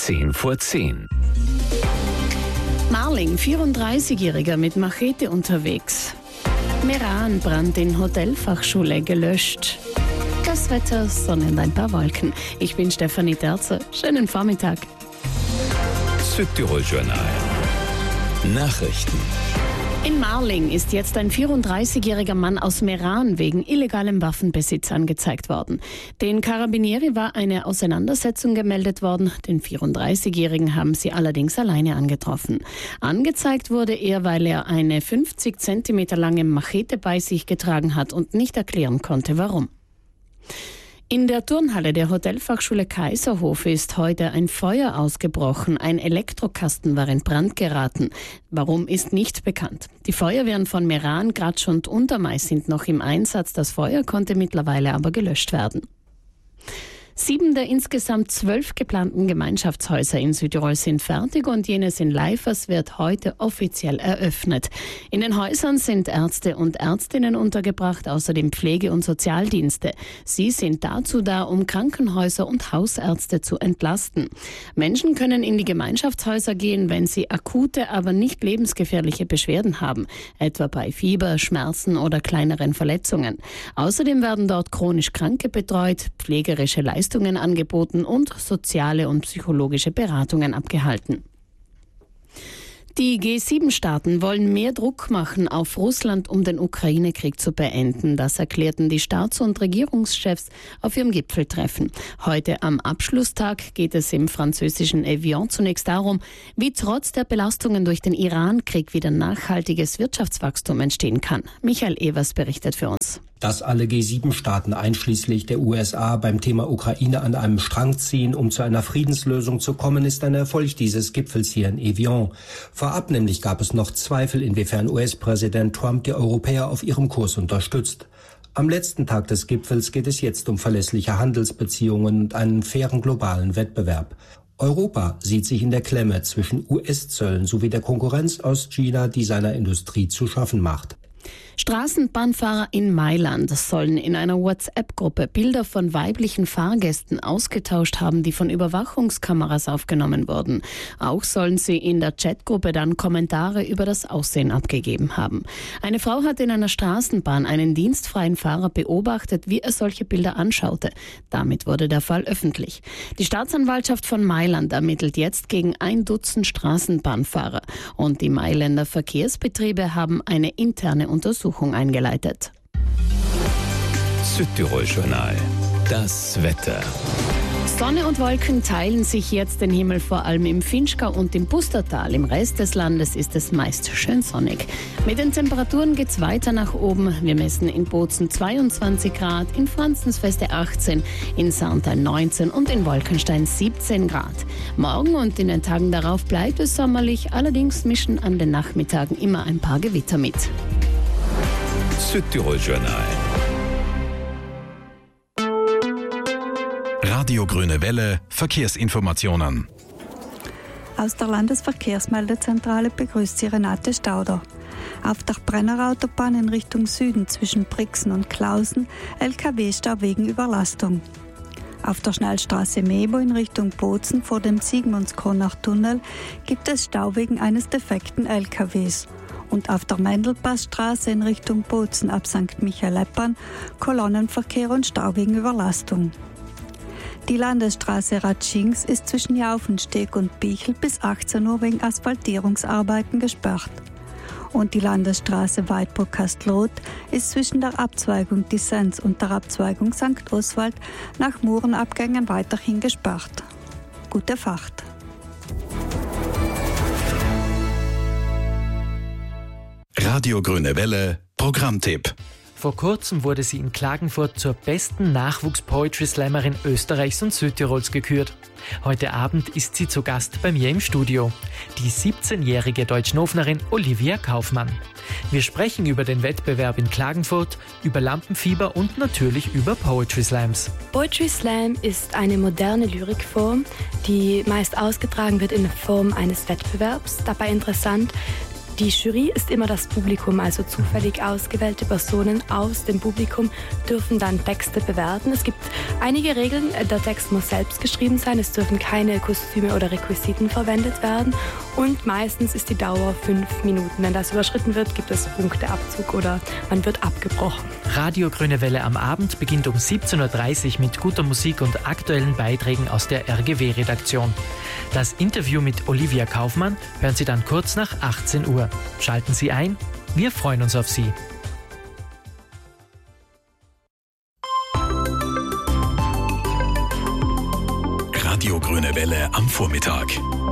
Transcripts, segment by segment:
10:10. Marling, 34-Jähriger mit Machete unterwegs. Meran, Brand in Hotelfachschule gelöscht. Das Wetter, Sonne und ein paar Wolken. Ich bin Stefanie Terzer. Schönen Vormittag. Südtirol-Journal. Nachrichten. In Marling ist jetzt ein 34-jähriger Mann aus Meran wegen illegalem Waffenbesitz angezeigt worden. Den Carabinieri war eine Auseinandersetzung gemeldet worden. Den 34-Jährigen haben sie allerdings alleine angetroffen. Angezeigt wurde er, weil er eine 50 cm lange Machete bei sich getragen hat und nicht erklären konnte, warum. In der Turnhalle der Hotelfachschule Kaiserhof ist heute ein Feuer ausgebrochen. Ein Elektrokasten war in Brand geraten. Warum, ist nicht bekannt. Die Feuerwehren von Meran, Gratsch und Untermais sind noch im Einsatz. Das Feuer konnte mittlerweile aber gelöscht werden. 7 der insgesamt 12 geplanten Gemeinschaftshäuser in Südtirol sind fertig und jenes in Leifers wird heute offiziell eröffnet. In den Häusern sind Ärzte und Ärztinnen untergebracht, außerdem Pflege- und Sozialdienste. Sie sind dazu da, um Krankenhäuser und Hausärzte zu entlasten. Menschen können in die Gemeinschaftshäuser gehen, wenn sie akute, aber nicht lebensgefährliche Beschwerden haben, etwa bei Fieber, Schmerzen oder kleineren Verletzungen. Außerdem werden dort chronisch Kranke betreut, pflegerische Leistungen angeboten und soziale und psychologische Beratungen abgehalten. Die G7-Staaten wollen mehr Druck machen auf Russland, um den Ukraine-Krieg zu beenden. Das erklärten die Staats- und Regierungschefs auf ihrem Gipfeltreffen. Heute am Abschlusstag geht es im französischen Evian zunächst darum, wie trotz der Belastungen durch den Iran-Krieg wieder nachhaltiges Wirtschaftswachstum entstehen kann. Michael Evers berichtet für uns. Dass alle G7-Staaten einschließlich der USA beim Thema Ukraine an einem Strang ziehen, um zu einer Friedenslösung zu kommen, ist ein Erfolg dieses Gipfels hier in Evian. Vorab nämlich gab es noch Zweifel, inwiefern US-Präsident Trump die Europäer auf ihrem Kurs unterstützt. Am letzten Tag des Gipfels geht es jetzt um verlässliche Handelsbeziehungen und einen fairen globalen Wettbewerb. Europa sieht sich in der Klemme zwischen US-Zöllen sowie der Konkurrenz aus China, die seiner Industrie zu schaffen macht. Straßenbahnfahrer in Mailand sollen in einer WhatsApp-Gruppe Bilder von weiblichen Fahrgästen ausgetauscht haben, die von Überwachungskameras aufgenommen wurden. Auch sollen sie in der Chatgruppe dann Kommentare über das Aussehen abgegeben haben. Eine Frau hat in einer Straßenbahn einen dienstfreien Fahrer beobachtet, wie er solche Bilder anschaute. Damit wurde der Fall öffentlich. Die Staatsanwaltschaft von Mailand ermittelt jetzt gegen 1 Dutzend Straßenbahnfahrer. Und die Mailänder Verkehrsbetriebe haben eine interne Untersuchung eingeleitet. Südtirol-Journal. Das Wetter. Sonne und Wolken teilen sich jetzt den Himmel, vor allem im Finchgau und im Pustertal. Im Rest des Landes ist es meist schön sonnig. Mit den Temperaturen geht's weiter nach oben. Wir messen in Bozen 22 Grad, in Franzensfeste 18, in Sarntal 19 und in Wolkenstein 17 Grad. Morgen und in den Tagen darauf bleibt es sommerlich, allerdings mischen an den Nachmittagen immer ein paar Gewitter mit. Südtirol-Journal. Radio Grüne Welle, Verkehrsinformationen. Aus der Landesverkehrsmeldezentrale begrüßt Sie Renate Stauder. Auf der Brennerautobahn in Richtung Süden zwischen Brixen und Klausen LKW-Stau wegen Überlastung. Auf der Schnellstraße Mebo in Richtung Bozen vor dem Sigmundskronach-Tunnel gibt es Stau wegen eines defekten LKWs. Und auf der Mendelpassstraße in Richtung Bozen ab St. Michael-Eppern Kolonnenverkehr und Stau wegen Überlastung. Die Landesstraße Ratschings ist zwischen Jaufensteg und Bichl bis 18 Uhr wegen Asphaltierungsarbeiten gesperrt. Und die Landesstraße Weidburg-Kastelroth ist zwischen der Abzweigung Dissens und der Abzweigung St. Oswald nach Murenabgängen weiterhin gesperrt. Gute Fahrt! Radio Grüne Welle, Programmtipp. Vor kurzem wurde sie in Klagenfurt zur besten Nachwuchs-Poetry-Slammerin Österreichs und Südtirols gekürt. Heute Abend ist sie zu Gast bei mir im Studio. Die 17-jährige Deutschnofnerin Olivia Kaufmann. Wir sprechen über den Wettbewerb in Klagenfurt, über Lampenfieber und natürlich über Poetry Slams. Poetry Slam ist eine moderne Lyrikform, die meist ausgetragen wird in Form eines Wettbewerbs. Dabei interessant, Die Jury ist immer das Publikum, also zufällig ausgewählte Personen aus dem Publikum dürfen dann Texte bewerten. Es gibt einige Regeln. Der Text muss selbst geschrieben sein, es dürfen keine Kostüme oder Requisiten verwendet werden und meistens ist die Dauer 5 Minuten. Wenn das überschritten wird, gibt es Punkteabzug oder man wird abgebrochen. Radio Grüne Welle am Abend beginnt um 17.30 Uhr mit guter Musik und aktuellen Beiträgen aus der RGW-Redaktion. Das Interview mit Olivia Kaufmann hören Sie dann kurz nach 18 Uhr. Schalten Sie ein, wir freuen uns auf Sie. Radio Grüne Welle am Vormittag.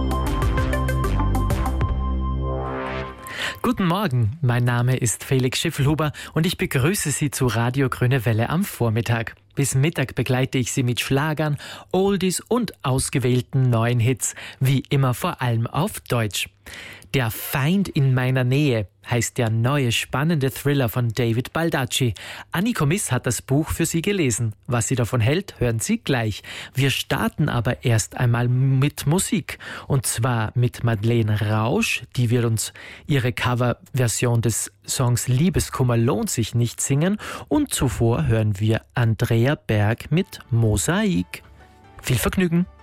Guten Morgen, mein Name ist Felix Schiffelhuber und ich begrüße Sie zu Radio Grüne Welle am Vormittag. Bis Mittag begleite ich Sie mit Schlagern, Oldies und ausgewählten neuen Hits, wie immer vor allem auf Deutsch. Der Feind in meiner Nähe heißt der neue spannende Thriller von David Baldacci. Anniko Miss hat das Buch für Sie gelesen. Was sie davon hält, hören Sie gleich. Wir starten aber erst einmal mit Musik. Und zwar mit Madeleine Rausch. Die wird uns ihre Coverversion des Songs Liebeskummer lohnt sich nicht singen. Und zuvor hören wir Andrea Berg mit Mosaik. Viel Vergnügen!